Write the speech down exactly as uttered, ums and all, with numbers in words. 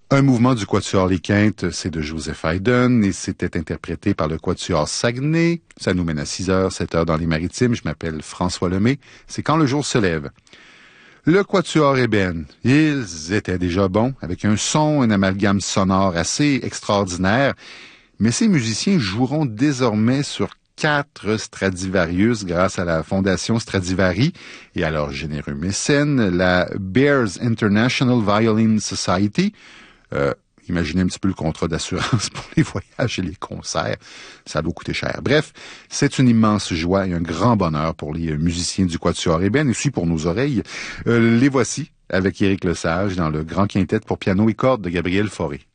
Un mouvement du Quatuor Les Quintes, c'est de Joseph Haydn et c'était interprété par le Quatuor Saguenay. Ça nous mène à six heures, sept heures dans les Maritimes. Je m'appelle François Lemay. C'est Quand le jour se lève. Le Quatuor Ébène, ils étaient déjà bons, avec un son, un amalgame sonore assez extraordinaire. Mais ces musiciens joueront désormais sur quatre Stradivarius grâce à la Fondation Stradivari et à leur généreux mécène, la Bears International Violin Society. Euh, imaginez un petit peu le contrat d'assurance pour les voyages et les concerts. Ça doit coûter cher. Bref, c'est une immense joie et un grand bonheur pour les musiciens du Quatuor Ébène et aussi pour nos oreilles. Euh, les voici avec Éric Lesage dans le grand quintet pour piano et cordes de Gabriel Fauré.